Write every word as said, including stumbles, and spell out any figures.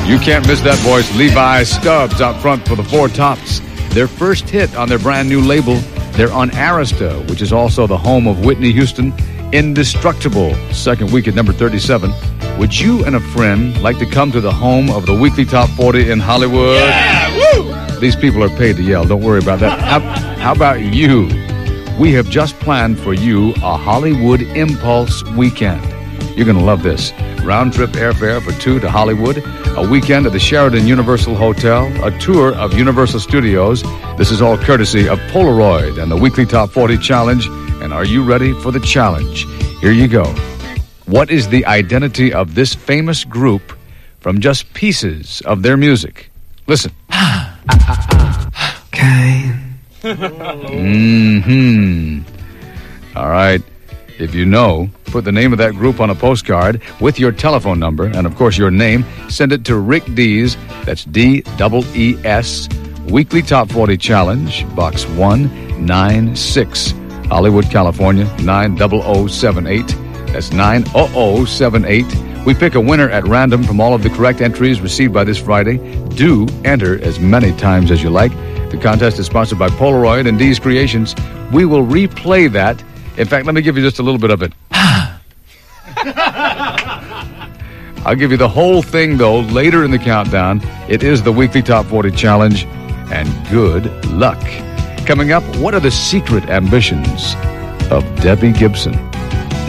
You can't miss that voice. Levi Stubbs out front for the Four Tops. Their first hit on their brand new label. They're on Arista, which is also the home of Whitney Houston. Indestructible, second week at number thirty-seven. Would you and a friend like to come to the home of the Weekly Top forty in Hollywood? Yeah, woo! These people are paid to yell. Don't worry about that. How, how about you? We have just planned for you a Hollywood Impulse weekend. You're going to love this. Round-trip airfare for two to Hollywood, a weekend at the Sheraton Universal Hotel, a tour of Universal Studios. This is all courtesy of Polaroid and the Weekly Top forty Challenge. And are you ready for the challenge? Here you go. What is the identity of this famous group from just pieces of their music? Listen. Okay. Mm-hmm. All right. If you know, put the name of that group on a postcard with your telephone number and, of course, your name. Send it to Rick Dees. That's D E E S. Weekly Top forty Challenge, Box one ninety-six, Hollywood, California, nine zero zero seven eight. That's nine zero zero seven eight. We pick a winner at random from all of the correct entries received by this Friday. Do enter as many times as you like. The contest is sponsored by Polaroid and Dees Creations. We will replay that. In fact, let me give you just a little bit of it. I'll give you the whole thing, though, later in the countdown. It is the Weekly Top forty Challenge, and good luck. Coming up, what are the secret ambitions of Debbie Gibson?